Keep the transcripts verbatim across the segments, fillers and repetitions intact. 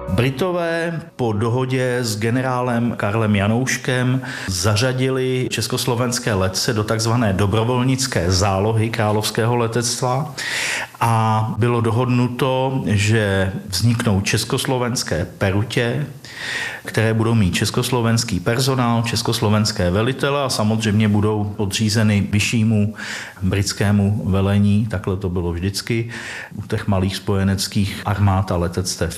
Britové po dohodě s generálem Karlem Janouškem zařadili československé letce do takzvané dobrovolnické zálohy královského letectva a bylo dohodnuto, že vzniknou československé perutě, které budou mít československý personál, československé velitele a samozřejmě budou podřízeny vyššímu britskému velení. Takhle to bylo vždycky u těch malých spojeneckých armád a letectev.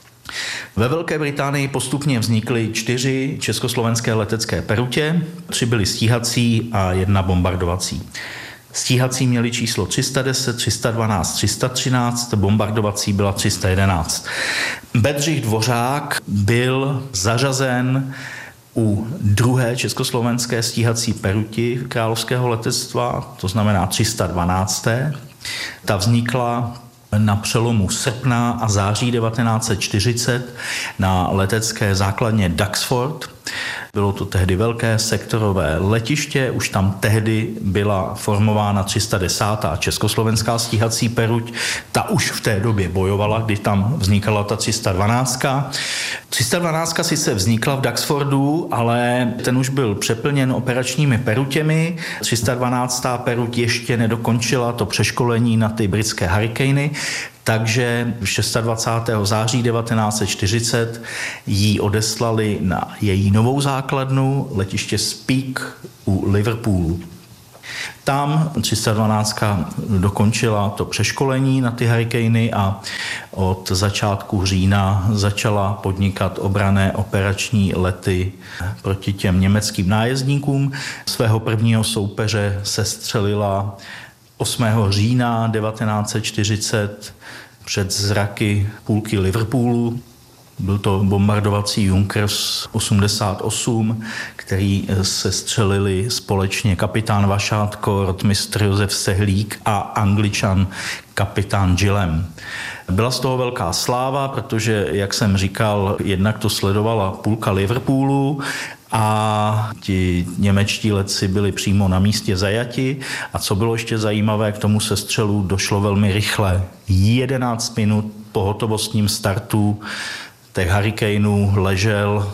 Ve Velké Británii postupně vznikly čtyři československé letecké perutě, tři byly stíhací a jedna bombardovací. Stíhací měli číslo tři sta deset, tři sta dvanáct, tři sta třináct, bombardovací byla tři sta jedenáct. Bedřich Dvořák byl zařazen u druhé československé stíhací peruti královského letectva, to znamená tři sta dvanáct. Ta vznikla na přelomu srpna a září devatenáct set čtyřicet na letecké základně Duxford. Bylo to tehdy velké sektorové letiště, už tam tehdy byla formována tři sta desátá československá stíhací peruť. Ta už v té době bojovala, kdy tam vznikala ta tři sta dvanáctka. tři sta dvanáctka sice vznikla v Duxfordu, ale ten už byl přeplněn operačními perutěmi. tři sta dvanáctá peruť ještě nedokončila to přeškolení na ty britské Hurricany, takže dvacátého šestého září devatenáct set čtyřicet ji odeslali na její novou základnu, letiště Speke u Liverpoolu. Tam tři sta dvanáctka dokončila to přeškolení na ty Hurricany a od začátku října začala podnikat obranné operační lety proti těm německým nájezdníkům. Svého prvního soupeře sestřelila osmého října devatenáct set čtyřicet před zraky půlky Liverpoolu. Byl to bombardovací Junkers osmdesát osm, který se střelili společně kapitán Vašátko, rotmistr Josef Sehlík a Angličan kapitán Gillem. Byla z toho velká sláva, protože, jak jsem říkal, jednak to sledovala půlka Liverpoolu a ti němečtí letci byli přímo na místě zajati. A co bylo ještě zajímavé, k tomu sestřelu došlo velmi rychle. jedenáct minut po hotovostním startu těch Hurricanů ležel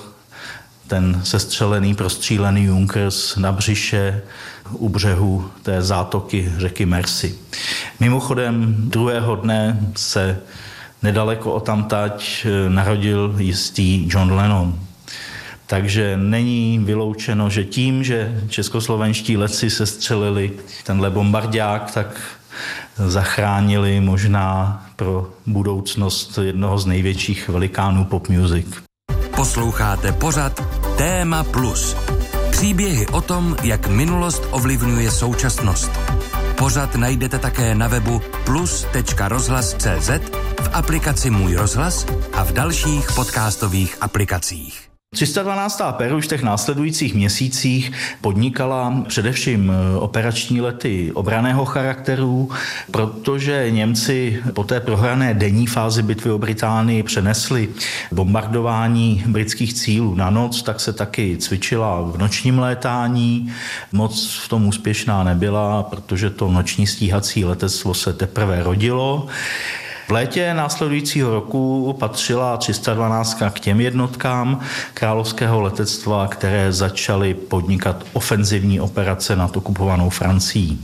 ten sestřelený, prostřílený Junkers na břiše u břehu té zátoky řeky Mersey. Mimochodem druhého dne se nedaleko odtamtať narodil jistý John Lennon. Takže není vyloučeno, že tím, že českoslovenští letci sestřelili tenhle bombardák, tak zachránili možná pro budoucnost jednoho z největších velikánů pop music. Posloucháte pořad Téma Plus. Příběhy o tom, jak minulost ovlivňuje současnost. Pořad najdete také na webu plus tečka rozhlas tečka cé zet, v aplikaci Můj rozhlas a v dalších podcastových aplikacích. tři sta dvanáctá peruť v těch následujících měsících podnikala především operační lety obranného charakteru, protože Němci po té prohrané denní fázi bitvy o Británii přenesli bombardování britských cílů na noc, tak se taky cvičila v nočním létání. Moc v tom úspěšná nebyla, protože to noční stíhací letectvo se teprve rodilo. V létě následujícího roku patřila tři sta dvanáctka k těm jednotkám královského letectva, které začaly podnikat ofenzivní operace nad okupovanou Francií.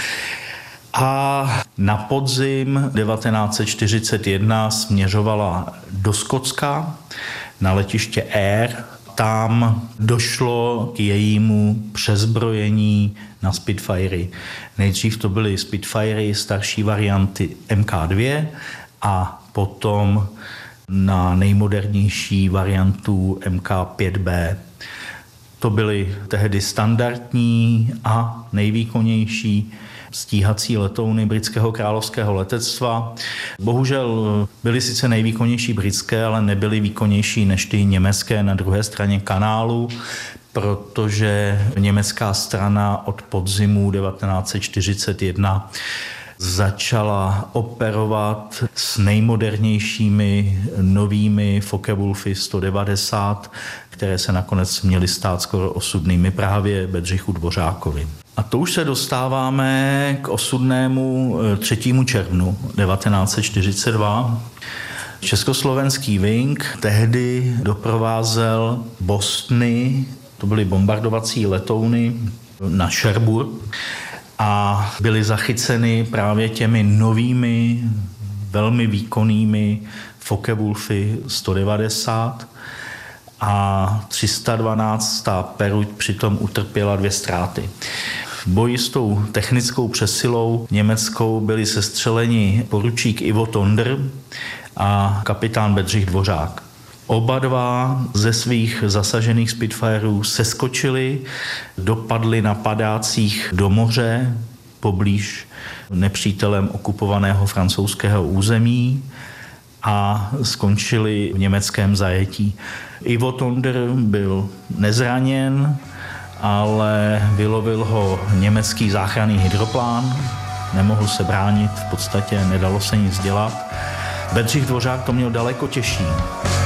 A na podzim devatenáct set čtyřicet jedna směřovala do Skotska na letiště Ayr. Tam došlo k jejímu přezbrojení na Spitfirey. Nejdřív to byly Spitfirey starší varianty M K dva a potom na nejmodernější variantu M K pět B. To byly tehdy standardní a nejvýkonnější stíhací letouny britského královského letectva. Bohužel byly sice nejvýkonnější britské, ale nebyly výkonnější než ty německé na druhé straně kanálu, protože německá strana od podzimu devatenáct set čtyřicet jedna začala operovat s nejmodernějšími novými Focke-Wulfy sto devadesát, které se nakonec měly stát skoro osudnými právě Bedřichu Dvořákovi. A to už se dostáváme k osudnému třetímu červnu devatenáct set čtyřicet dva. Československý Wing tehdy doprovázel Bostony, to byly bombardovací letouny na Cherbourg, a byly zachyceny právě těmi novými, velmi výkonnými Focke-Wulfy sto devadesát a tři sta dvanáct Peruť přitom utrpěla dvě ztráty. V boji s tou technickou přesilou německou byli sestřeleni poručík Ivo Tonder a kapitán Bedřich Dvořák. Oba dva ze svých zasažených Spitfireů seskočili, dopadli na padácích do moře poblíž nepřítelem okupovaného francouzského území a skončili v německém zajetí. Ivo Tonder byl nezraněn, ale vylovil ho německý záchranný hydroplán, nemohl se bránit, v podstatě nedalo se nic dělat. Bedřich Dvořák to měl daleko těžší.